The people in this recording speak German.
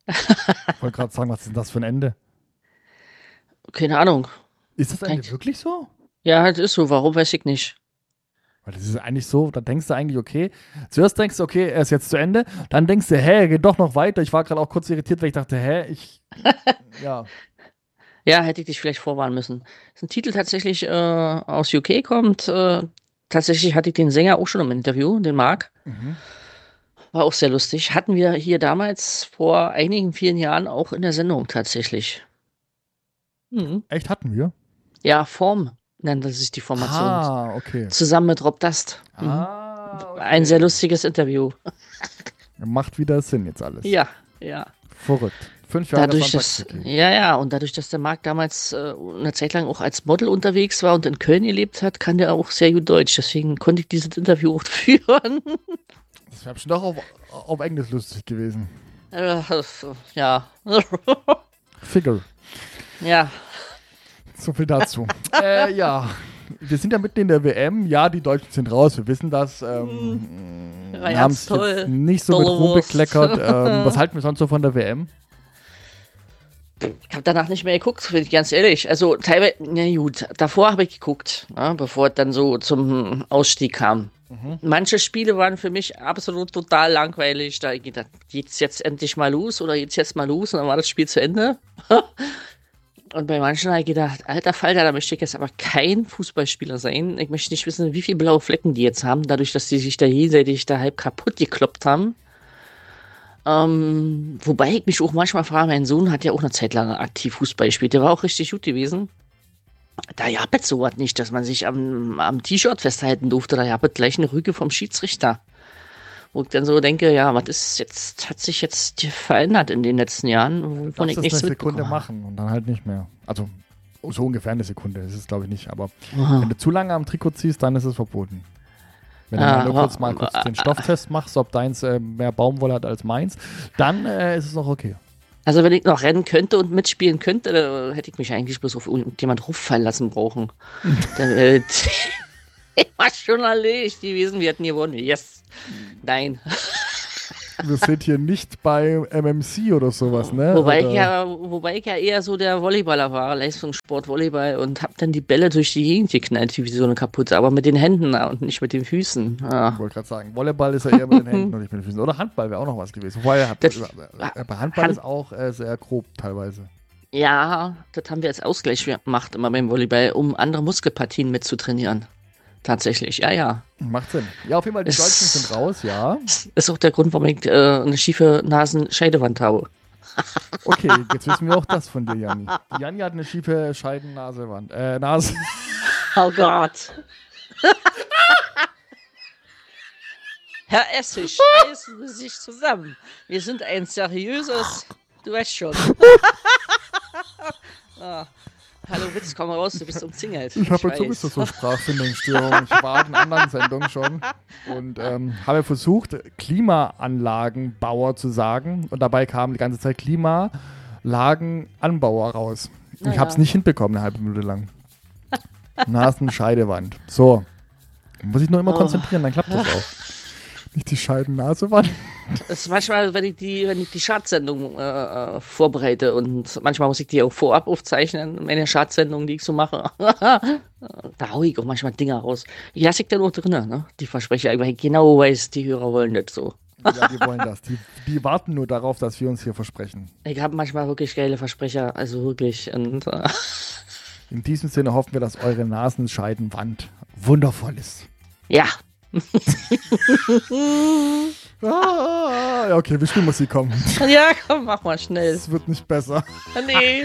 Ich wollte gerade sagen, was ist denn das für ein Ende? Keine Ahnung. Ist das Kein, Ende wirklich so? ja, das ist so. Warum, weiß ich nicht. Weil das ist eigentlich so, da denkst du eigentlich, okay, zuerst denkst du, okay, er ist jetzt zu Ende, dann denkst du, hä, er geht doch noch weiter. Ich war gerade auch kurz irritiert, weil ich dachte, ja. Ja, hätte ich dich vielleicht vorwarnen müssen. Das ist ein Titel tatsächlich aus UK kommt. Tatsächlich hatte ich den Sänger auch schon im Interview, den Mark. Mhm. War auch sehr lustig. Hatten wir hier damals vor einigen vielen Jahren auch in der Sendung tatsächlich. Mhm. Echt hatten wir? Ja, Form nannte sich die Formation. Ah, okay. Zusammen mit Rob Dust. Mhm. Ah, Ein sehr okay. lustiges Interview. Macht wieder Sinn jetzt alles. Ja, ja. Verrückt. 5 Jahre Dadurch, dass, Sonntagscity. ja, ja, und dadurch, dass der Marc damals eine Zeit lang auch als Model unterwegs war und in Köln gelebt hat, kann der auch sehr gut Deutsch. Deswegen konnte ich dieses Interview auch führen. Das wäre bestimmt auch auf Englisch lustig gewesen. Äh, ja. Figure. Ja. So viel dazu. Ja. Wir sind ja mitten in der WM. Ja, die Deutschen sind raus. Wir wissen das. Ja, Haben ganz sich toll. jetzt nicht so mit Tolle Ruhm Wurst. bekleckert. Was halten wir sonst so von der WM? Ich habe danach nicht mehr geguckt, bin ich ganz ehrlich. Also teilweise, na gut, davor habe ich geguckt, ja, bevor es dann so zum Ausstieg kam. Manche Spiele waren für mich absolut total langweilig. Da hab ich gedacht, geht's jetzt endlich mal los oder geht's jetzt mal los und dann war das Spiel zu Ende. Und bei manchen habe ich gedacht, alter Falter, da möchte ich jetzt aber kein Fußballspieler sein. Ich möchte nicht wissen, wie viele blaue Flecken die jetzt haben, dadurch, dass die sich da jenseitig da halb kaputt gekloppt haben. Wobei ich mich auch manchmal frage, mein Sohn hat ja auch eine Zeit lang aktiv Fußball gespielt. Der war auch richtig gut gewesen. Da gab es sowas nicht, dass man sich am T-Shirt festhalten durfte. Da gab es gleich eine Rüge vom Schiedsrichter. Wo ich dann so denke, ja, was ist jetzt, hat sich jetzt verändert in den letzten Jahren, wovon ich Darfst es nichts eine Sekunde mitbekommen habe. machen und dann halt nicht mehr. Also so ungefähr eine Sekunde, das ist glaube ich nicht. Aber Aha. wenn du zu lange am Trikot ziehst, dann ist es verboten. Wenn du Ah, mal kurz den Stofftest machst, ob deins mehr Baumwolle hat als meins, dann ist es noch okay. Also wenn ich noch rennen könnte und mitspielen könnte, hätte ich mich eigentlich bloß auf irgendjemand ruffallen lassen brauchen. Dann war schon erledigt gewesen, wir hätten gewonnen. Yes. Nein. Wir sind hier nicht bei MMC oder sowas, ne? Wobei ich ja eher so der Volleyballer war, Leistungssport, Volleyball und hab dann die Bälle durch die Gegend geknallt, wie so eine kaputte, aber mit den Händen und nicht mit den Füßen. Ich wollte gerade sagen, Volleyball ist ja eher mit den Händen und nicht mit den Füßen. Oder Handball wäre auch noch was gewesen. Bei Handball ist auch sehr grob teilweise. Ja, das haben wir als Ausgleich gemacht, immer beim Volleyball, um andere Muskelpartien mitzutrainieren. Tatsächlich, ja, ja. Macht Sinn. Ja, auf jeden Fall, die Deutschen sind raus, ja. Ist auch der Grund, warum ich eine schiefe Nasenscheidewand habe. Okay, jetzt wissen wir auch das von dir, Janni. Janni hat eine schiefe Nase. Oh Gott. Herr Essig, reißen Sie sich zusammen. Wir sind ein seriöses, du weißt schon. Hallo Witz, komm mal raus, du bist umzingelt. Ich habe jetzt weiß. sowieso so Sprachfindungsstörungen. Ich war in anderen Sendungen schon und habe versucht, Klimaanlagenbauer zu sagen. Und dabei kam die ganze Zeit Klimalagenanbauer raus. Und ich habe es nicht hinbekommen, eine halbe Minute lang. Nasenscheidewand. So. Muss ich nur immer konzentrieren, dann klappt das auch. Nicht die Scheidennasewand. Das ist manchmal, wenn ich die Chartsendung vorbereite und manchmal muss ich die auch vorab aufzeichnen, meine Chartsendung, die ich so mache. Da hau ich auch manchmal Dinger raus. Die lasse ich dann auch drin, ne? Die Versprecher, weil ich genau weiß, die Hörer wollen das so. Ja, die wollen das. Die warten nur darauf, dass wir uns hier versprechen. Ich habe manchmal wirklich geile Versprecher, also wirklich. Und, In diesem Sinne hoffen wir, dass eure Nasenscheidenwand wundervoll ist. ja. Ja, okay, wir spielen Musik, komm. Ja, komm, mach mal schnell. Es wird nicht besser. Nee.